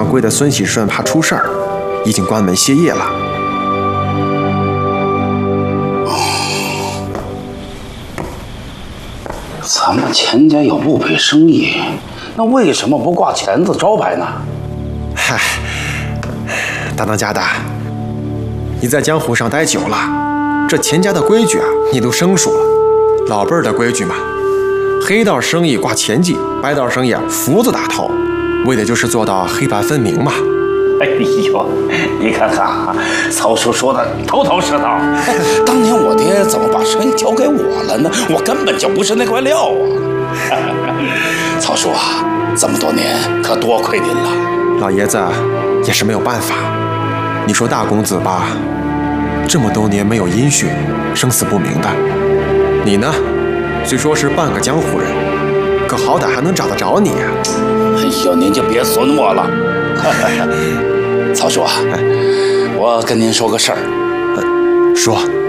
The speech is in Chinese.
掌柜的孙喜顺怕出事儿，已经关门歇业了。 咱们钱家有布匹生意，那为什么不挂钱字招牌呢？ 嗨，大当家的，你在江湖上待久了，这钱家的规矩啊，你都生疏了。老辈儿的规矩嘛，黑道生意挂钱记，白道生意啊福字打头，为的就是做到黑白分明嘛。 哎呦，你看看啊，曹叔说的头头是道。当年我爹怎么把生意交给我了呢？我根本就不是那块料啊！曹叔啊，这么多年可多亏您了。 老爷子也是没有办法。你说大公子吧，这么多年没有音讯，生死不明的。你呢，虽说是半个江湖人，可好歹还能找得着你啊。 哎呦，您就别损我了。曹叔啊，我跟您说个事儿。 说。